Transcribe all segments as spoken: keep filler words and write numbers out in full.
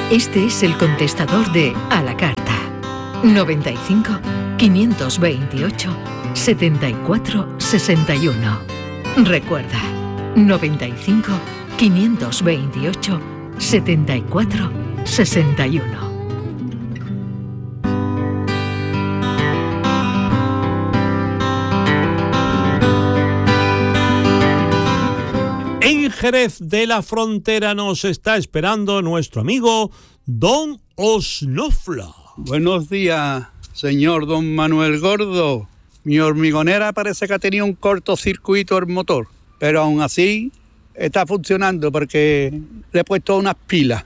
Este es el contestador de A la Carta. noventa y cinco, quinientos veintiocho, setenta y cuatro, sesenta y uno. Recuerda, noventa y cinco, quinientos veintiocho, setenta y cuatro, sesenta y uno. En Jerez de la Frontera nos está esperando nuestro amigo Don Osnofla. Buenos días, señor Don Manuel Gordo. Mi hormigonera parece que ha tenido un cortocircuito el motor, pero aún así está funcionando porque le he puesto unas pilas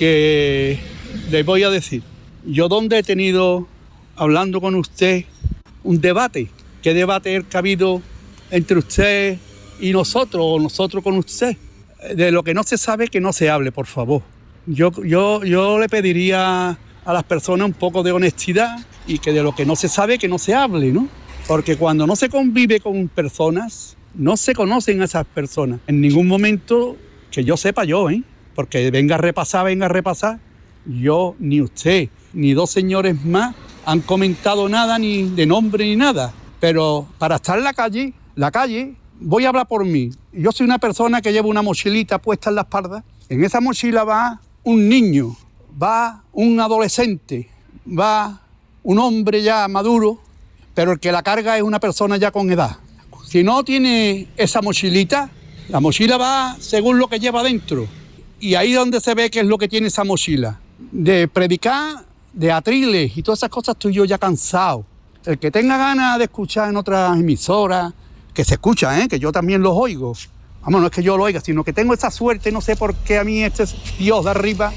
que les voy a decir. Yo donde he tenido, hablando con usted, un debate. ¿Qué debate es el que ha habido entre usted y nosotros, o nosotros con usted? De lo que no se sabe, que no se hable, por favor. Yo, yo, yo le pediría a las personas un poco de honestidad y que de lo que no se sabe, que no se hable, ¿no? Porque cuando no se convive con personas, no se conocen a esas personas. En ningún momento, que yo sepa yo, ¿eh? Porque venga a repasar, venga a repasar, yo, ni usted, ni dos señores más han comentado nada, ni de nombre, ni nada. Pero para estar en la calle, la calle... Voy a hablar por mí. Yo soy una persona que lleva una mochilita puesta en la espalda. En esa mochila va un niño, va un adolescente, va un hombre ya maduro, pero el que la carga es una persona ya con edad. Si no tiene esa mochilita, la mochila va según lo que lleva dentro. Y ahí es donde se ve qué es lo que tiene esa mochila. De predicar, de atriles y todas esas cosas estoy yo ya cansado. El que tenga ganas de escuchar en otras emisoras, que se escucha, ¿eh? Que yo también los oigo. Vamos, no es que yo lo oiga, sino que tengo esa suerte, no sé por qué a mí este Dios de arriba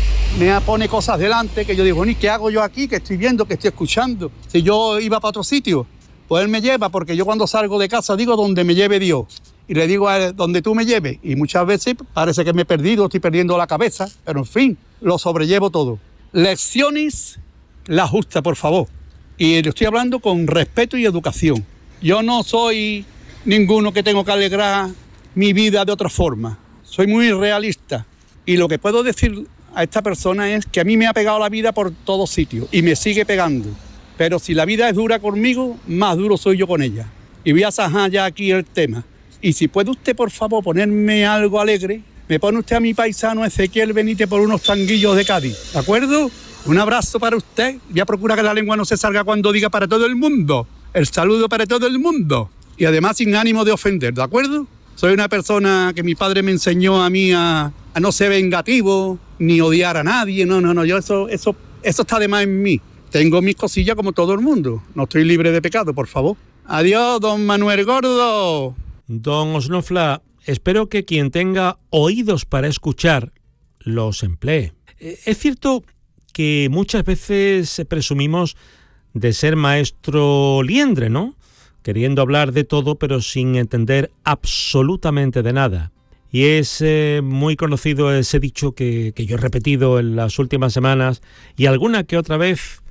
me pone cosas delante, que yo digo, ni ¿qué hago yo aquí? Que estoy viendo, que estoy escuchando. Si yo iba para otro sitio, pues él me lleva, porque yo cuando salgo de casa digo donde me lleve Dios. Y le digo a él, donde tú me lleves. Y muchas veces parece que me he perdido, estoy perdiendo la cabeza, pero en fin, lo sobrellevo todo. Lecciones, la justa, por favor. Y le estoy hablando con respeto y educación. Yo no soy ninguno que tengo que alegrar mi vida de otra forma. Soy muy realista. Y lo que puedo decir a esta persona es que a mí me ha pegado la vida por todos sitios y me sigue pegando. Pero si la vida es dura conmigo, más duro soy yo con ella. Y voy a sajar ya aquí el tema. Y si puede usted, por favor, ponerme algo alegre, me pone usted a mi paisano Ezequiel Benítez por unos tanguillos de Cádiz. ¿De acuerdo? Un abrazo para usted. Voy a procurar que la lengua no se salga cuando diga para todo el mundo. El saludo para todo el mundo. Y además sin ánimo de ofender, ¿de acuerdo? Soy una persona que mi padre me enseñó a mí a, a no ser vengativo, ni odiar a nadie. No, no, no, yo eso, eso, eso está de más en mí. Tengo mis cosillas como todo el mundo. No estoy libre de pecado, por favor. Adiós, don Manuel Gordo. Don Osnofla, espero que quien tenga oídos para escuchar los emplee. Es cierto que muchas veces presumimos de ser maestro liendre, ¿no? Queriendo hablar de todo, pero sin entender absolutamente de nada. Y es eh, muy conocido ese dicho que, que yo he repetido en las últimas semanas, y alguna que otra vez,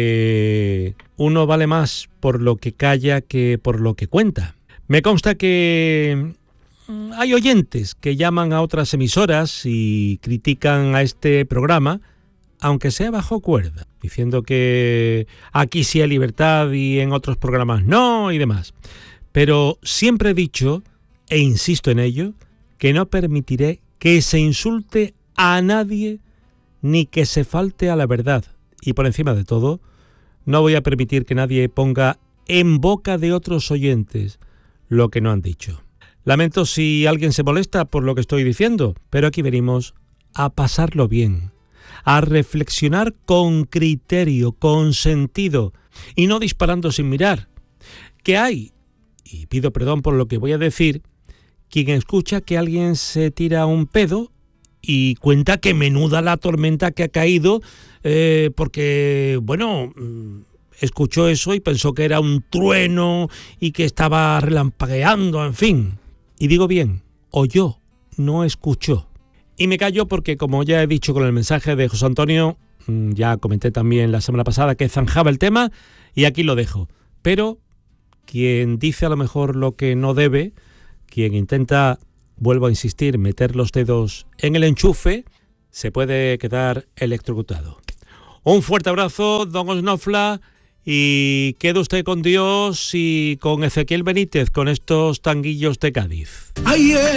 que uno vale más por lo que calla que por lo que cuenta. Me consta que hay oyentes que llaman a otras emisoras y critican a este programa, aunque sea bajo cuerda, diciendo que aquí sí hay libertad y en otros programas no y demás. Pero siempre he dicho, e insisto en ello, que no permitiré que se insulte a nadie ni que se falte a la verdad. Y por encima de todo, no voy a permitir que nadie ponga en boca de otros oyentes lo que no han dicho. Lamento si alguien se molesta por lo que estoy diciendo, pero aquí venimos a pasarlo bien, a reflexionar con criterio, con sentido, y no disparando sin mirar. Que hay, y pido perdón por lo que voy a decir, quien escucha que alguien se tira un pedo y cuenta que menuda la tormenta que ha caído, eh, porque, bueno, escuchó eso y pensó que era un trueno y que estaba relampagueando, en fin. Y digo bien, oyó, no escuchó. Y me callo porque, como ya he dicho con el mensaje de José Antonio, ya comenté también la semana pasada que zanjaba el tema y aquí lo dejo. Pero quien dice a lo mejor lo que no debe, quien intenta, vuelvo a insistir, meter los dedos en el enchufe, se puede quedar electrocutado. Un fuerte abrazo, don Osnofla, y quede usted con Dios y con Ezequiel Benítez, con estos tanguillos de Cádiz.